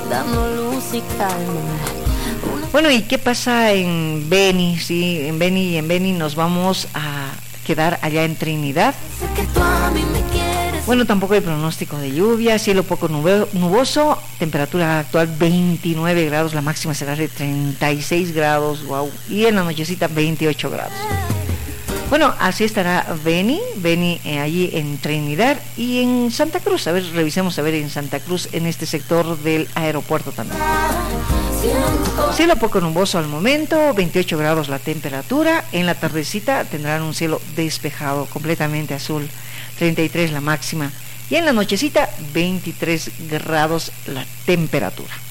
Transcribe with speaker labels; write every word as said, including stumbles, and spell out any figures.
Speaker 1: dando luz y calma.
Speaker 2: Bueno, ¿y qué pasa en Beni? Sí, en Beni y en Beni nos vamos a quedar allá en Trinidad. Bueno, tampoco hay pronóstico de lluvia, cielo poco nuboso, temperatura actual veintinueve grados, la máxima será de treinta y seis grados, wow, y en la nochecita veintiocho grados. Bueno, así estará Beni, Beni eh, allí en Trinidad y en Santa Cruz. A ver, revisemos a ver en Santa Cruz, en este sector del aeropuerto también. Cielo poco nuboso al momento, veintiocho grados la temperatura. En la tardecita tendrán un cielo despejado, completamente azul, treinta y tres la máxima. Y en la nochecita, veintitrés grados la temperatura.